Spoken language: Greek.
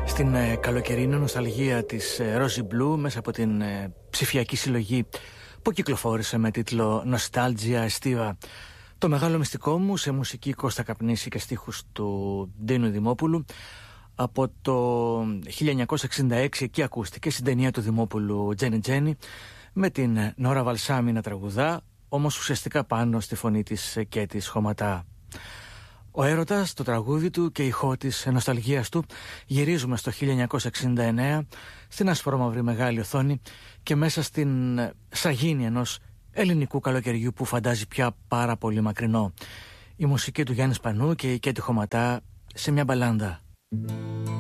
Στην καλοκαιρινή νοσταλγία της Rosy Blue μέσα από την ψηφιακή συλλογή που κυκλοφόρησε με τίτλο Nostalgia Estiva. Το μεγάλο μυστικό μου σε μουσική Κώστα Καπνίση και στίχους του Ντίνου Δημόπουλου. Από το 1966 εκεί ακούστηκε στην ταινία του Δημόπουλου Τζένι Τζένι με την Νόρα Βαλσάμι να τραγουδά, όμως ουσιαστικά πάνω στη φωνή της και της Χωματά. Ο έρωτας, το τραγούδι του και η ηχό της νοσταλγίας του. Γυρίζουμε στο 1969 στην ασπρόμαυρη μεγάλη οθόνη και μέσα στην σαγίνη ενός ελληνικού καλοκαιριού που φαντάζει πια πάρα πολύ μακρινό. Η μουσική του Γιάννη Σπανού και η Κέτη Χωματά σε μια μπαλάντα.